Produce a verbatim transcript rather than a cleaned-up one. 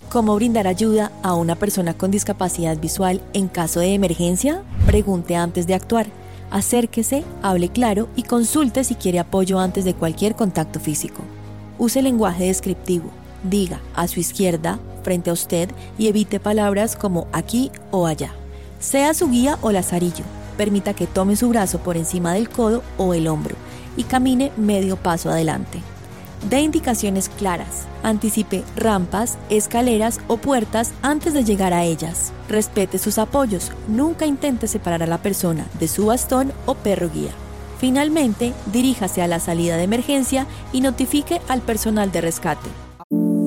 ¿Cómo brindar ayuda a una persona con discapacidad visual en caso de emergencia? Pregunte antes de actuar. Acérquese, hable claro y consulte si quiere apoyo antes de cualquier contacto físico. Use lenguaje descriptivo. Diga a su izquierda, frente a usted, y evite palabras como aquí o allá. Sea su guía o lazarillo. Permita que tome su brazo por encima del codo o el hombro y camine medio paso adelante. Dé indicaciones claras. Anticipe rampas, escaleras o puertas antes de llegar a ellas. Respete sus apoyos. Nunca intente separar a la persona de su bastón o perro guía. Finalmente, diríjase a la salida de emergencia y notifique al personal de rescate.